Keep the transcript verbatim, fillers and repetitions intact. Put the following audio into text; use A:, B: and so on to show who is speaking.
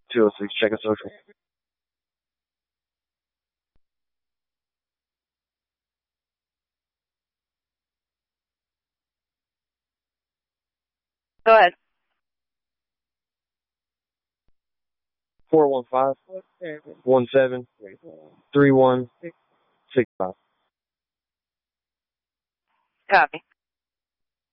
A: two oh six, check a social.
B: Go ahead.
A: four one five, one seven, three one six five.
B: Copy.